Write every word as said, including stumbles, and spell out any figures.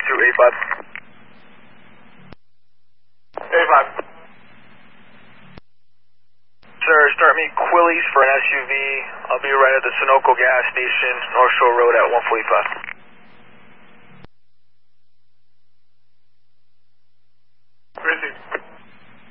two eight five. eight five. Sir, start me Quillies for an S U V. I'll be right at the Sunoco gas station, North Shore Road at one forty-five.